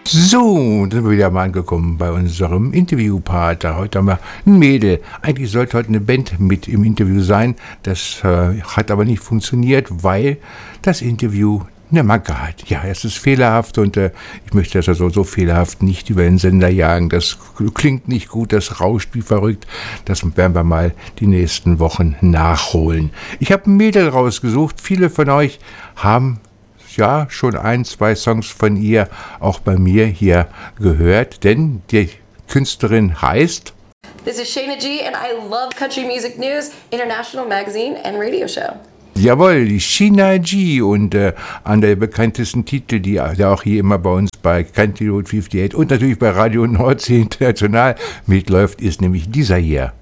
So, da sind wir wieder mal angekommen bei unserem Interviewpart. Heute haben wir ein Mädel. Eigentlich sollte heute eine Band mit im Interview sein. Das hat aber nicht funktioniert, weil das Interview eine Macke hat. Ja, es ist fehlerhaft und ich möchte das also so fehlerhaft nicht über den Sender jagen. Das klingt nicht gut, das rauscht wie verrückt. Das werden wir mal die nächsten Wochen nachholen. Ich habe ein Mädel rausgesucht. Viele von euch haben ja schon 1, 2 Songs von ihr auch bei mir hier gehört, denn die Künstlerin heißt... This is Shayna G and I love Country Music News, International Magazine and Radio Show. Jawohl, die Shayna G und an der bekanntesten Titel, der auch hier immer bei uns bei Country Road 58 und natürlich bei Radio Nordsee International mitläuft, ist nämlich dieser hier.